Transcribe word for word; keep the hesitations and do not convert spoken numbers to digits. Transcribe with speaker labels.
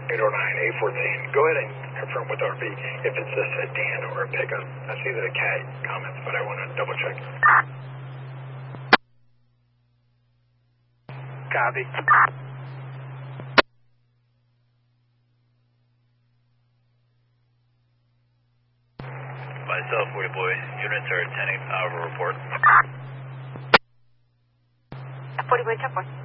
Speaker 1: eight oh nine, eight fourteen. Go ahead and confirm with R V if it's a sedan or a pickup. I see that a cat comments, but I want to double check.
Speaker 2: Copy.
Speaker 3: Myself, Woody Boy. Units are attending power report.
Speaker 4: Woody Boy, check one.